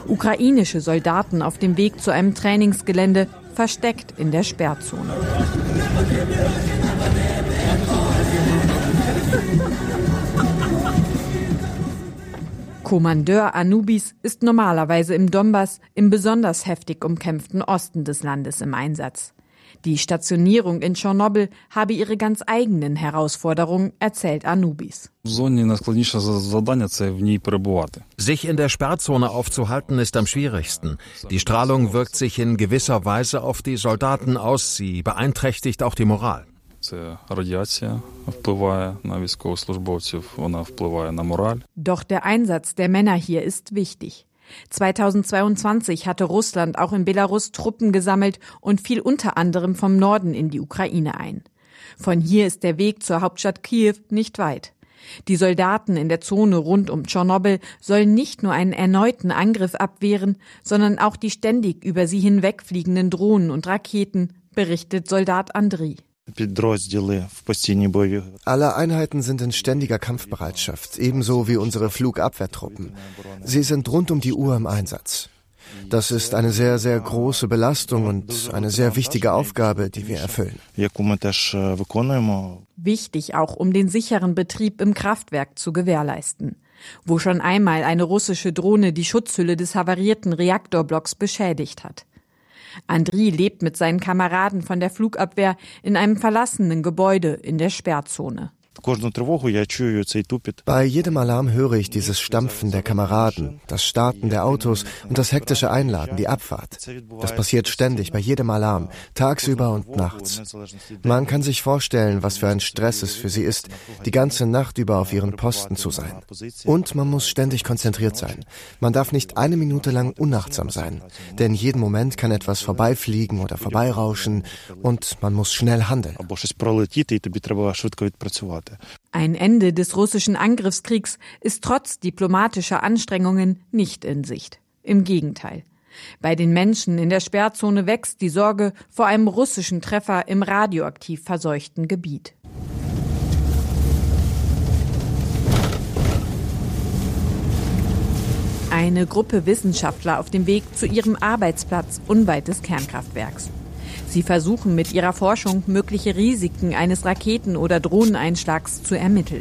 Ukrainische Soldaten auf dem Weg zu einem Trainingsgelände, versteckt in der Sperrzone. Kommandeur Anubis ist normalerweise im Donbass, im besonders heftig umkämpften Osten des Landes, im Einsatz. Die Stationierung in Tschernobyl habe ihre ganz eigenen Herausforderungen, erzählt Anubis. Sich in der Sperrzone aufzuhalten, ist am schwierigsten. Die Strahlung wirkt sich in gewisser Weise auf die Soldaten aus, sie beeinträchtigt auch die Moral. Doch der Einsatz der Männer hier ist wichtig. 2022 hatte Russland auch in Belarus Truppen gesammelt und fiel unter anderem vom Norden in die Ukraine ein. Von hier ist der Weg zur Hauptstadt Kiew nicht weit. Die Soldaten in der Zone rund um Tschernobyl sollen nicht nur einen erneuten Angriff abwehren, sondern auch die ständig über sie hinwegfliegenden Drohnen und Raketen, berichtet Soldat Andriy. Alle Einheiten sind in ständiger Kampfbereitschaft, ebenso wie unsere Flugabwehrtruppen. Sie sind rund um die Uhr im Einsatz. Das ist eine sehr, sehr große Belastung und eine sehr wichtige Aufgabe, die wir erfüllen. Wichtig auch, um den sicheren Betrieb im Kraftwerk zu gewährleisten. Wo schon einmal eine russische Drohne die Schutzhülle des havarierten Reaktorblocks beschädigt hat. Andriy lebt mit seinen Kameraden von der Flugabwehr in einem verlassenen Gebäude in der Sperrzone. Bei jedem Alarm höre ich dieses Stampfen der Kameraden, das Starten der Autos und das hektische Einladen, die Abfahrt. Das passiert ständig, bei jedem Alarm, tagsüber und nachts. Man kann sich vorstellen, was für ein Stress es für sie ist, die ganze Nacht über auf ihren Posten zu sein. Und man muss ständig konzentriert sein. Man darf nicht eine Minute lang unachtsam sein, denn jeden Moment kann etwas vorbeifliegen oder vorbeirauschen und man muss schnell handeln. Ein Ende des russischen Angriffskriegs ist trotz diplomatischer Anstrengungen nicht in Sicht. Im Gegenteil. Bei den Menschen in der Sperrzone wächst die Sorge vor einem russischen Treffer im radioaktiv verseuchten Gebiet. Eine Gruppe Wissenschaftler auf dem Weg zu ihrem Arbeitsplatz unweit des Kernkraftwerks. Sie versuchen mit ihrer Forschung mögliche Risiken eines Raketen- oder Drohneneinschlags zu ermitteln.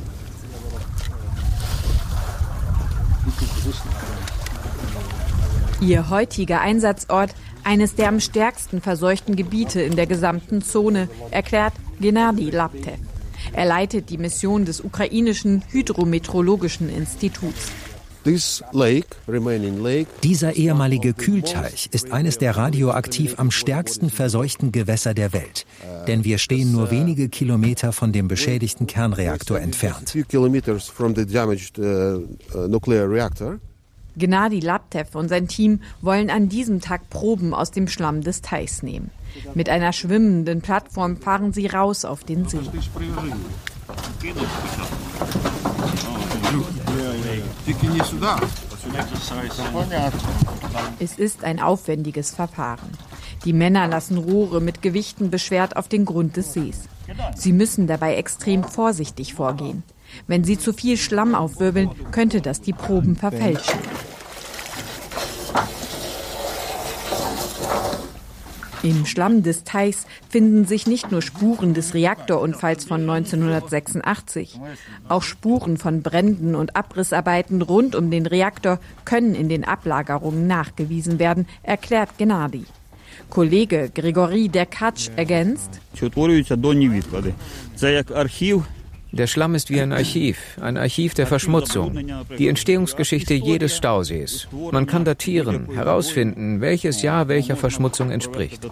Ihr heutiger Einsatzort, eines der am stärksten verseuchten Gebiete in der gesamten Zone, erklärt Gennady Laptev. Er leitet die Mission des ukrainischen Hydrometeorologischen Instituts. Dieser ehemalige Kühlteich ist eines der radioaktiv am stärksten verseuchten Gewässer der Welt. Denn wir stehen nur wenige Kilometer von dem beschädigten Kernreaktor entfernt. Gennady Laptev und sein Team wollen an diesem Tag Proben aus dem Schlamm des Teichs nehmen. Mit einer schwimmenden Plattform fahren sie raus auf den See. Es ist ein aufwendiges Verfahren. Die Männer lassen Rohre mit Gewichten beschwert auf den Grund des Sees. Sie müssen dabei extrem vorsichtig vorgehen. Wenn sie zu viel Schlamm aufwirbeln, könnte das die Proben verfälschen. Im Schlamm des Teichs finden sich nicht nur Spuren des Reaktorunfalls von 1986. Auch Spuren von Bränden und Abrissarbeiten rund um den Reaktor können in den Ablagerungen nachgewiesen werden, erklärt Gennady. Kollege Grigori Derkatsch ergänzt: Der Schlamm ist wie ein Archiv der Verschmutzung, die Entstehungsgeschichte jedes Stausees. Man kann datieren, herausfinden, welches Jahr welcher Verschmutzung entspricht.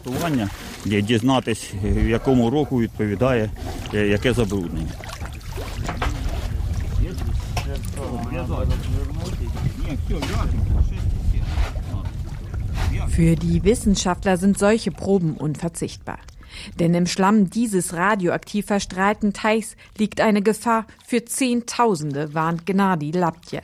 Für die Wissenschaftler sind solche Proben unverzichtbar. Denn im Schlamm dieses radioaktiv verstrahlten Teichs liegt eine Gefahr für Zehntausende, warnt Gennady Laptev.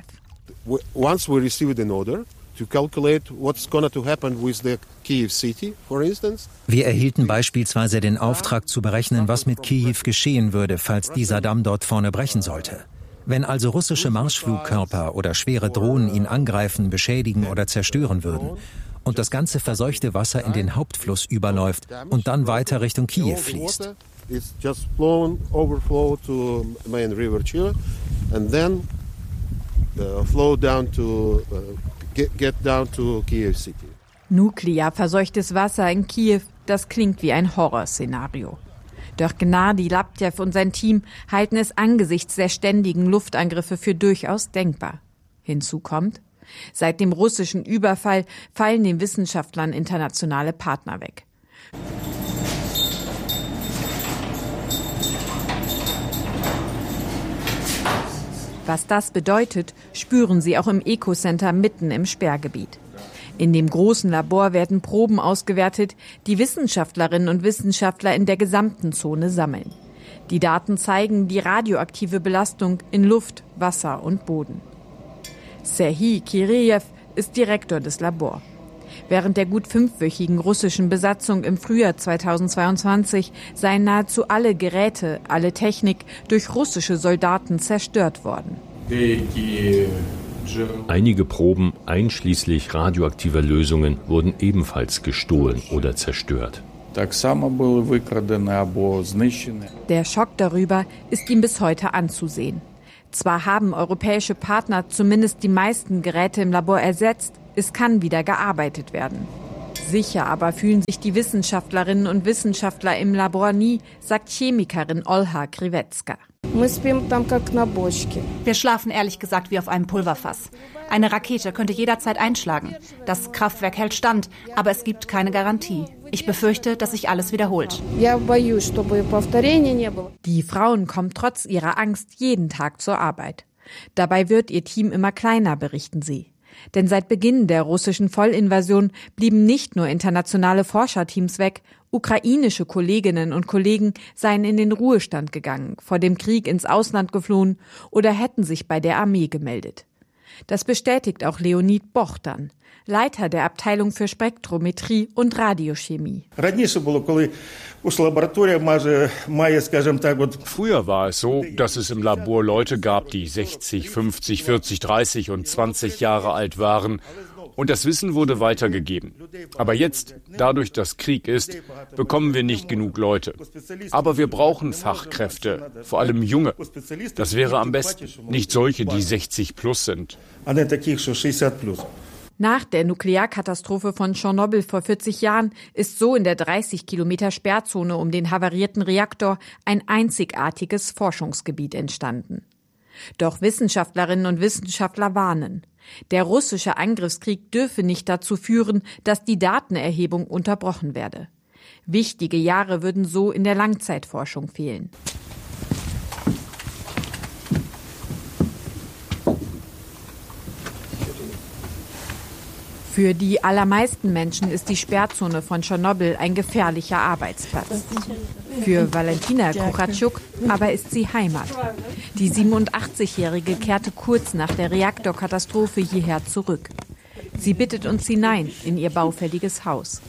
Wir erhielten beispielsweise den Auftrag zu berechnen, was mit Kiew geschehen würde, falls dieser Damm dort vorne brechen sollte. Wenn also russische Marschflugkörper oder schwere Drohnen ihn angreifen, beschädigen oder zerstören würden und das ganze verseuchte Wasser in den Hauptfluss überläuft und dann weiter Richtung Kiew fließt. Nuklear verseuchtes Wasser in Kiew, das klingt wie ein Horrorszenario. Doch Gennady Laptev und sein Team halten es angesichts der ständigen Luftangriffe für durchaus denkbar. Hinzu kommt, seit dem russischen Überfall fallen den Wissenschaftlern internationale Partner weg. Was das bedeutet, spüren sie auch im Ecocenter mitten im Sperrgebiet. In dem großen Labor werden Proben ausgewertet, die Wissenschaftlerinnen und Wissenschaftler in der gesamten Zone sammeln. Die Daten zeigen die radioaktive Belastung in Luft, Wasser und Boden. Serhij Kirejew ist Direktor des Labors. Während der gut 5-wöchigen russischen Besatzung im Frühjahr 2022 seien nahezu alle Geräte, alle Technik durch russische Soldaten zerstört worden. Einige Proben, einschließlich radioaktiver Lösungen, wurden ebenfalls gestohlen oder zerstört. Der Schock darüber ist ihm bis heute anzusehen. Zwar haben europäische Partner zumindest die meisten Geräte im Labor ersetzt, es kann wieder gearbeitet werden. Sicher aber fühlen sich die Wissenschaftlerinnen und Wissenschaftler im Labor nie, sagt Chemikerin Olha Krivecka. Wir schlafen ehrlich gesagt wie auf einem Pulverfass. Eine Rakete könnte jederzeit einschlagen. Das Kraftwerk hält stand, aber es gibt keine Garantie. Ich befürchte, dass sich alles wiederholt. Die Frauen kommen trotz ihrer Angst jeden Tag zur Arbeit. Dabei wird ihr Team immer kleiner, berichten sie. Denn seit Beginn der russischen Vollinvasion blieben nicht nur internationale Forscherteams weg, ukrainische Kolleginnen und Kollegen seien in den Ruhestand gegangen, vor dem Krieg ins Ausland geflohen oder hätten sich bei der Armee gemeldet. Das bestätigt auch Leonid Bohdan, Leiter der Abteilung für Spektrometrie und Radiochemie. Früher war es so, dass es im Labor Leute gab, die 60, 50, 40, 30 und 20 Jahre alt waren. Und das Wissen wurde weitergegeben. Aber jetzt, dadurch, dass Krieg ist, bekommen wir nicht genug Leute. Aber wir brauchen Fachkräfte, vor allem junge. Das wäre am besten, nicht solche, die 60 plus sind. Nach der Nuklearkatastrophe von Tschernobyl vor 40 Jahren ist so in der 30 Kilometer Sperrzone um den havarierten Reaktor ein einzigartiges Forschungsgebiet entstanden. Doch Wissenschaftlerinnen und Wissenschaftler warnen. Der russische Angriffskrieg dürfe nicht dazu führen, dass die Datenerhebung unterbrochen werde. Wichtige Jahre würden so in der Langzeitforschung fehlen. Für die allermeisten Menschen ist die Sperrzone von Tschernobyl ein gefährlicher Arbeitsplatz. Für Valentina Kuchatschuk aber ist sie Heimat. Die 87-Jährige kehrte kurz nach der Reaktorkatastrophe hierher zurück. Sie bittet uns hinein in ihr baufälliges Haus.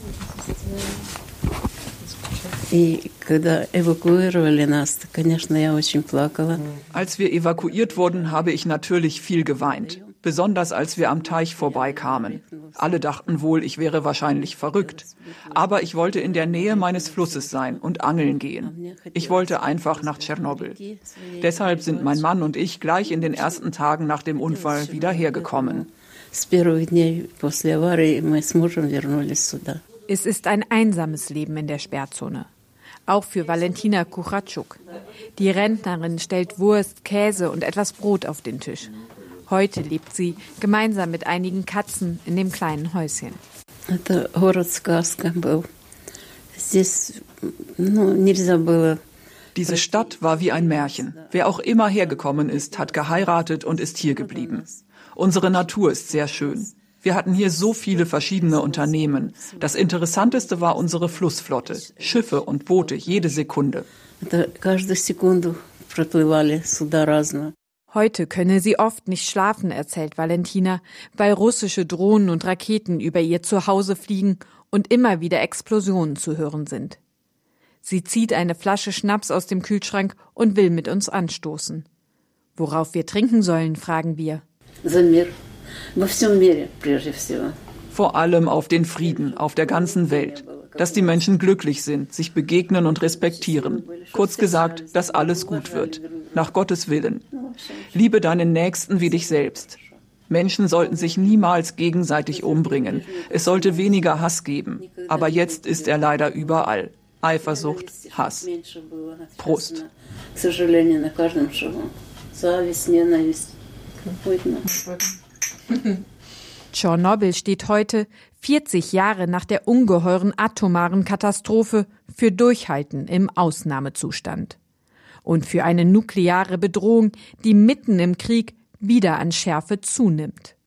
Als wir evakuiert wurden, habe ich natürlich viel geweint. Besonders als wir am Teich vorbeikamen. Alle dachten wohl, ich wäre wahrscheinlich verrückt. Aber ich wollte in der Nähe meines Flusses sein und angeln gehen. Ich wollte einfach nach Tschernobyl. Deshalb sind mein Mann und ich gleich in den ersten Tagen nach dem Unfall wieder hergekommen. Es ist ein einsames Leben in der Sperrzone. Auch für Valentina Kuchatschuk. Die Rentnerin stellt Wurst, Käse und etwas Brot auf den Tisch. Heute lebt sie gemeinsam mit einigen Katzen in dem kleinen Häuschen. Diese Stadt war wie ein Märchen. Wer auch immer hergekommen ist, hat geheiratet und ist hier geblieben. Unsere Natur ist sehr schön. Wir hatten hier so viele verschiedene Unternehmen. Das Interessanteste war unsere Flussflotte. Schiffe und Boote jede Sekunde. Heute könne sie oft nicht schlafen, erzählt Valentina, weil russische Drohnen und Raketen über ihr Zuhause fliegen und immer wieder Explosionen zu hören sind. Sie zieht eine Flasche Schnaps aus dem Kühlschrank und will mit uns anstoßen. Worauf wir trinken sollen, fragen wir. Vor allem auf den Frieden, auf der ganzen Welt. Dass die Menschen glücklich sind, sich begegnen und respektieren. Kurz gesagt, dass alles gut wird. Nach Gottes Willen. Liebe deinen Nächsten wie dich selbst. Menschen sollten sich niemals gegenseitig umbringen. Es sollte weniger Hass geben. Aber jetzt ist er leider überall. Eifersucht, Hass. Prost. Tschernobyl steht heute, 40 Jahre nach der ungeheuren atomaren Katastrophe, für Durchhalten im Ausnahmezustand. Und für eine nukleare Bedrohung, die mitten im Krieg wieder an Schärfe zunimmt.